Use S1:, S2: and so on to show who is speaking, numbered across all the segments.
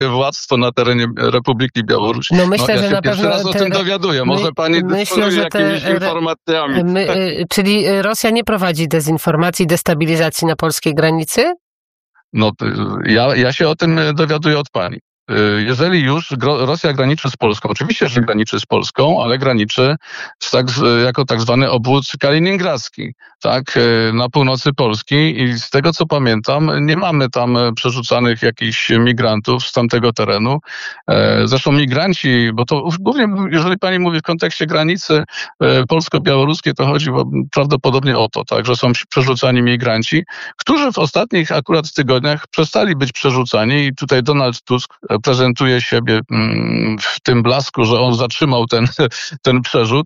S1: władztwo na terenie Republiki Białorusi.
S2: No myślę, że
S1: ja się
S2: na
S1: pierwszy
S2: pewno
S1: raz o tym dowiaduję. Może pani dysponuje jakimiś informacjami.
S2: Czyli Rosja nie prowadzi dezinformacji, destabilizacji na polskiej granicy?
S1: No, ja się o tym dowiaduję od pani. Jeżeli już Rosja graniczy z Polską, oczywiście, że graniczy z Polską, ale graniczy jako tak zwany obwód kaliningradzki, tak, na północy Polski i z tego co pamiętam, nie mamy tam przerzucanych jakichś migrantów z tamtego terenu. Zresztą migranci, bo to głównie, jeżeli pani mówi w kontekście granicy polsko-białoruskiej, to chodzi prawdopodobnie o to, tak, że są przerzucani migranci, którzy w ostatnich akurat tygodniach przestali być przerzucani i tutaj Donald Tusk prezentuje siebie w tym blasku, że on zatrzymał ten przerzut,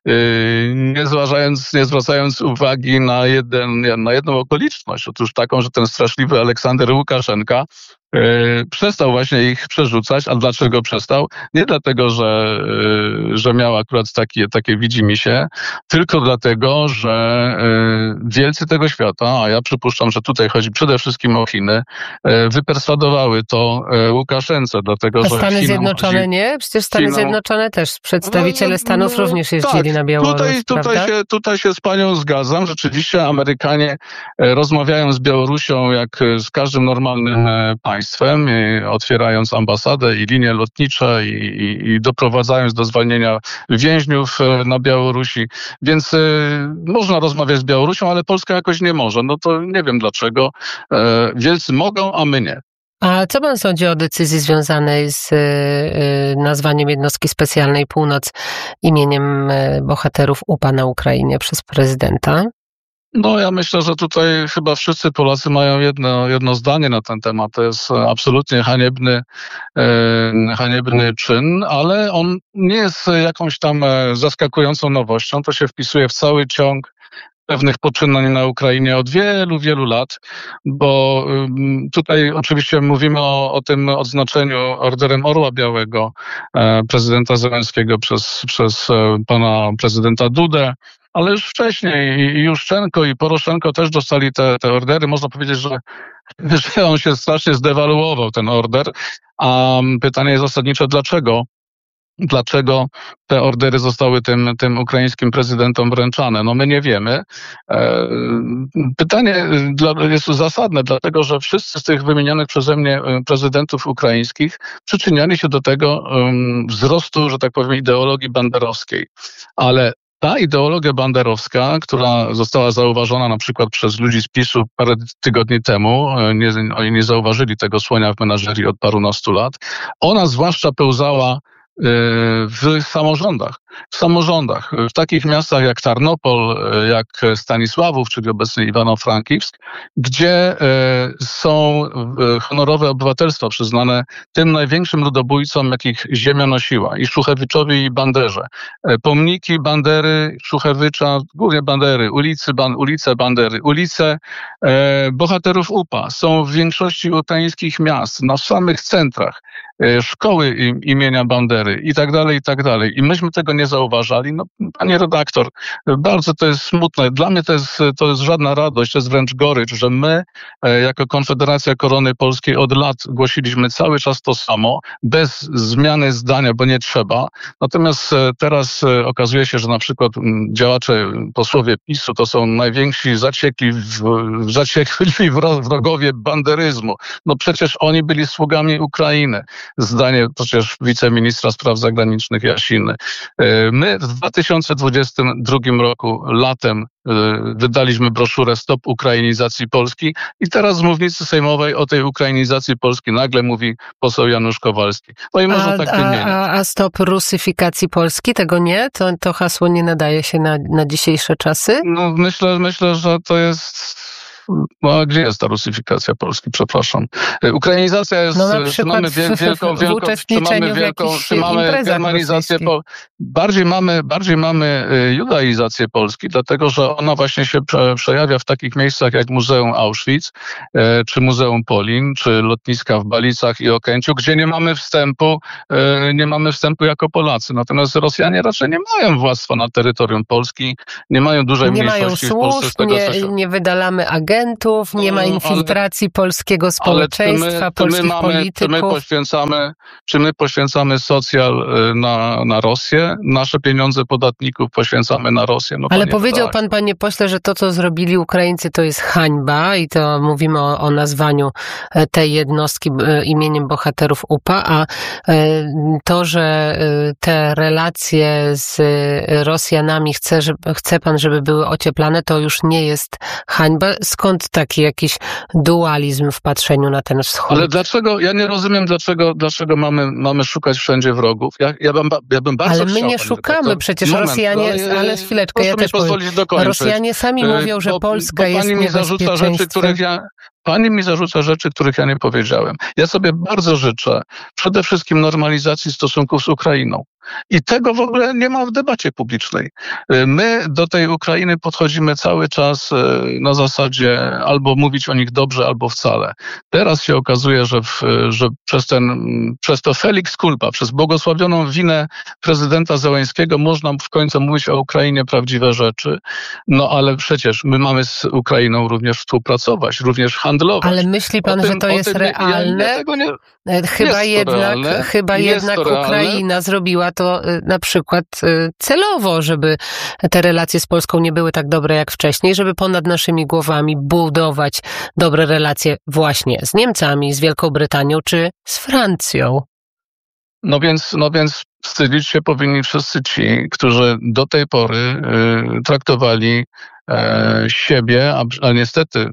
S1: nie zwracając uwagi na jedną okoliczność. Otóż taką, że ten straszliwy Aleksander Łukaszenka przestał właśnie ich przerzucać. A dlaczego przestał? Nie dlatego, że miał akurat takie widzimisię, tylko dlatego, że wielcy tego świata, a ja przypuszczam, że tutaj chodzi przede wszystkim o Chiny, wyperswadowały to Łukaszence, dlatego, że
S2: Stany Zjednoczone nie? Przecież Stany Zjednoczone też, przedstawiciele Stanów również jeździli na Białoruś,
S1: Tutaj się z panią zgadzam. Rzeczywiście Amerykanie rozmawiają z Białorusią jak z każdym normalnym państwem, otwierając ambasadę i linie lotnicze i doprowadzając do zwalnienia więźniów na Białorusi. Więc można rozmawiać z Białorusią, ale Polska jakoś nie może. No to nie wiem dlaczego. Wielcy mogą, a my nie.
S2: A co pan sądzi o decyzji związanej z nazwaniem jednostki specjalnej Północ imieniem bohaterów UPA na Ukrainie przez prezydenta?
S1: No ja myślę, że tutaj chyba wszyscy Polacy mają jedno zdanie na ten temat. To jest absolutnie haniebny czyn, ale on nie jest jakąś tam zaskakującą nowością. To się wpisuje w cały ciąg pewnych poczynań na Ukrainie od wielu, wielu lat, bo tutaj oczywiście mówimy o tym odznaczeniu Orderem Orła Białego prezydenta Zełenskiego przez pana prezydenta Dudę. Ale już wcześniej i Juszczenko i Poroszenko też dostali te ordery. Można powiedzieć, że on się strasznie zdewaluował, ten order. A pytanie jest zasadnicze, dlaczego? Dlaczego te ordery zostały tym ukraińskim prezydentom wręczane? No my nie wiemy. Pytanie jest zasadne, dlatego że wszyscy z tych wymienionych przeze mnie prezydentów ukraińskich przyczyniali się do tego wzrostu, że tak powiem, ideologii banderowskiej. Ale ta ideologia banderowska, która została zauważona na przykład przez ludzi z PiS-u parę tygodni temu, oni nie zauważyli tego słonia w menażerii od parunastu lat, ona zwłaszcza pełzała w samorządach, w takich miastach jak Tarnopol, jak Stanisławów, czyli obecny Iwano-Frankivsk, gdzie są honorowe obywatelstwa przyznane tym największym ludobójcom, jakich ziemia nosiła, i Szuchewiczowi i Banderze. Pomniki Bandery, Szuchewicza, głównie Bandery, ulice Bandery, ulice bohaterów UPA są w większości ukraińskich miast, na samych centrach, szkoły imienia Bandery i tak dalej, i tak dalej. I myśmy tego nie zauważali. No, panie redaktor, bardzo to jest smutne. Dla mnie to jest żadna radość, to jest wręcz gorycz, że my jako Konfederacja Korony Polskiej od lat głosiliśmy cały czas to samo, bez zmiany zdania, bo nie trzeba. Natomiast teraz okazuje się, że na przykład działacze, posłowie PiS-u to są najwięksi zaciekli wrogowie banderyzmu. No przecież oni byli sługami Ukrainy. Zdanie przecież wiceministra spraw zagranicznych Jasiny. My w 2022 roku latem wydaliśmy broszurę Stop Ukrainizacji Polski i teraz z mównicy sejmowej o tej ukrainizacji Polski nagle mówi poseł Janusz Kowalski. No i można tak wymieniać.
S2: A stop rusyfikacji Polski? Tego nie? To hasło nie nadaje się na dzisiejsze czasy?
S1: No myślę, że to jest... No, a gdzie jest ta rusyfikacja Polski? Przepraszam. Ukrainizacja jest...
S2: No na przykład
S1: mamy mamy germanizację bardziej mamy judaizację Polski, dlatego że ona właśnie się przejawia w takich miejscach jak Muzeum Auschwitz, czy Muzeum Polin, czy lotniska w Balicach i Okęciu, gdzie nie mamy wstępu jako Polacy. Natomiast Rosjanie raczej nie mają władztwa na terytorium Polski, nie mają dużej mniejszości w Polsce.
S2: Nie wydalamy agentów, agentów, nie ma infiltracji polskiego społeczeństwa, polskich polityków.
S1: Czy my poświęcamy socjal na Rosję? Nasze pieniądze podatników poświęcamy na Rosję. No,
S2: ale powiedział pan, panie pośle, że to, co zrobili Ukraińcy, to jest hańba i to mówimy o nazwaniu tej jednostki imieniem bohaterów UPA, a to, że te relacje z Rosjanami chce pan, żeby były ocieplane, to już nie jest hańba. Skąd taki jakiś dualizm w patrzeniu na ten wschód?
S1: Ale dlaczego, ja nie rozumiem, dlaczego mamy szukać wszędzie wrogów. Ja bym bardzo
S2: ale my
S1: chciał,
S2: nie szukamy, przecież Rosjanie, ale chwileczkę, ja też powiem. Rosjanie sami mówią, że Polska jest niebezpieczeństwem.
S1: Pani mi zarzuca rzeczy, których ja nie powiedziałem. Ja sobie bardzo życzę przede wszystkim normalizacji stosunków z Ukrainą. I tego w ogóle nie ma w debacie publicznej. My do tej Ukrainy podchodzimy cały czas na zasadzie albo mówić o nich dobrze, albo wcale. Teraz się okazuje, że przez to felix culpa, przez błogosławioną winę prezydenta Zełenskiego można w końcu mówić o Ukrainie prawdziwe rzeczy. No ale przecież my mamy z Ukrainą również współpracować, również handlować.
S2: Ale myśli pan, że to jest realne? Chyba jednak Ukraina zrobiła to na przykład celowo, żeby te relacje z Polską nie były tak dobre jak wcześniej, żeby ponad naszymi głowami budować dobre relacje właśnie z Niemcami, z Wielką Brytanią czy z Francją.
S1: No więc wstydzić się powinni wszyscy ci, którzy do tej pory traktowali siebie, a niestety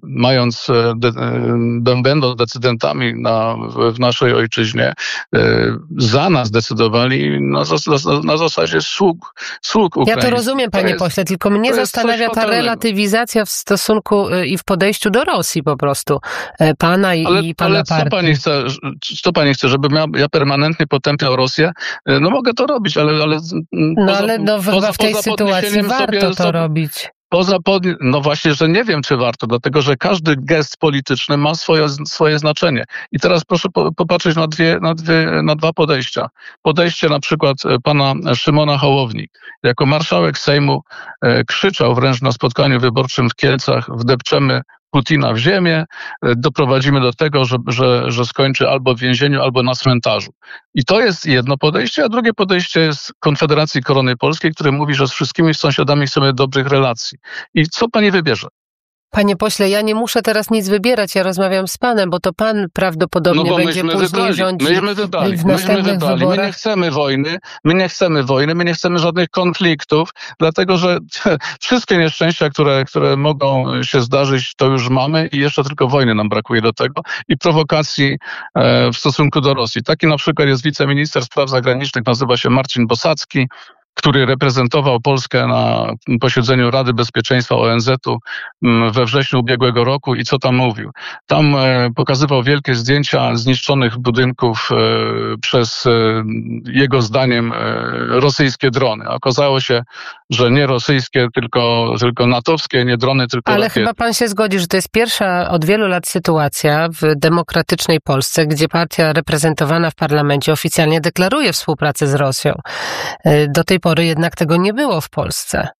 S1: będąc decydentami w naszej ojczyźnie, za nas decydowali na zasadzie sług ukraińskich.
S2: Ja to rozumiem, panie pośle, tylko mnie zastanawia ta relatywizacja w stosunku i w podejściu do Rosji po prostu pana i pana partii.
S1: Co pani chce, żebym ja permanentnie potępiał Rosję? No mogę to robić, ale
S2: chyba w tej sytuacji warto to robić.
S1: No właśnie, że nie wiem, czy warto, dlatego że każdy gest polityczny ma swoje znaczenie. I teraz proszę popatrzeć na dwa podejścia. Podejście na przykład pana Szymona Hołowni. Jako marszałek Sejmu krzyczał wręcz na spotkaniu wyborczym w Kielcach: wdepczemy Putina w ziemię, doprowadzimy do tego, że skończy albo w więzieniu, albo na cmentarzu. I to jest jedno podejście, a drugie podejście jest Konfederacji Korony Polskiej, który mówi, że z wszystkimi sąsiadami chcemy dobrych relacji. I co pani wybierze?
S2: Panie pośle, ja nie muszę teraz nic wybierać, ja rozmawiam z panem, bo to pan prawdopodobnie będzie później rządzić w następnych wyborach.
S1: My nie chcemy wojny, my nie chcemy żadnych konfliktów, dlatego że wszystkie nieszczęścia, które mogą się zdarzyć, to już mamy i jeszcze tylko wojny nam brakuje do tego i prowokacji w stosunku do Rosji. Taki na przykład jest wiceminister spraw zagranicznych, nazywa się Marcin Bosacki, który reprezentował Polskę na posiedzeniu Rady Bezpieczeństwa ONZ-u we wrześniu ubiegłego roku i co tam mówił? Tam pokazywał wielkie zdjęcia zniszczonych budynków przez jego zdaniem rosyjskie drony. Okazało się, że nie rosyjskie, tylko natowskie, nie drony, tylko
S2: ale
S1: rakiety.
S2: Chyba pan się zgodzi, że to jest pierwsza od wielu lat sytuacja w demokratycznej Polsce, gdzie partia reprezentowana w parlamencie oficjalnie deklaruje współpracę z Rosją. Do tej pory jednak tego nie było w Polsce.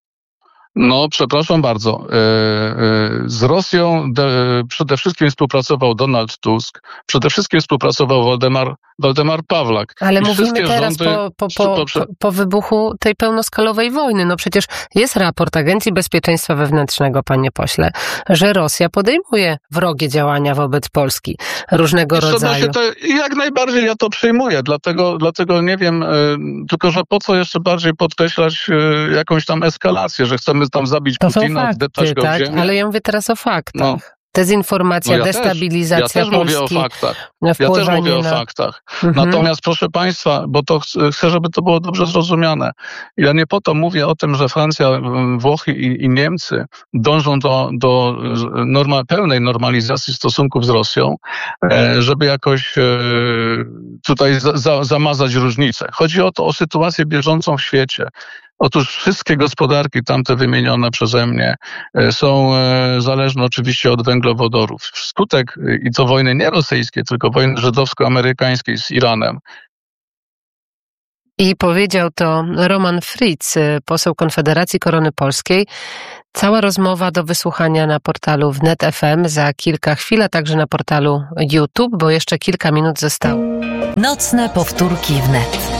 S1: No, przepraszam bardzo. Z Rosją przede wszystkim współpracował Donald Tusk, przede wszystkim współpracował Waldemar Pawlak.
S2: Ale mówimy teraz po wybuchu tej pełnoskalowej wojny. No przecież jest raport Agencji Bezpieczeństwa Wewnętrznego, panie pośle, że Rosja podejmuje wrogie działania wobec Polski różnego rodzaju.
S1: Jak najbardziej ja to przyjmuję, dlatego nie wiem, tylko że po co jeszcze bardziej podkreślać jakąś tam eskalację, że chcemy tam zabić Putina, wdeptać go w ziemię.
S2: Ale ja mówię teraz o faktach. No. Dezinformacja, destabilizacja Polski.
S1: Ja też mówię o faktach. Natomiast proszę państwa, bo to chcę, żeby to było dobrze zrozumiane. Ja nie po to mówię o tym, że Francja, Włochy i Niemcy dążą do pełnej normalizacji stosunków z Rosją, żeby jakoś tutaj zamazać różnice. Chodzi o sytuację bieżącą w świecie. Otóż wszystkie gospodarki tamte wymienione przeze mnie są zależne oczywiście od węglowodorów. Wskutek, i to wojny nie rosyjskiej, tylko wojny żydowsko-amerykańskiej z Iranem,
S2: I powiedział to Roman Fritz, poseł Konfederacji Korony Polskiej. Cała rozmowa do wysłuchania na portalu wnet FM za kilka chwil, a także na portalu YouTube, bo jeszcze kilka minut zostało.
S3: Nocne powtórki wnet.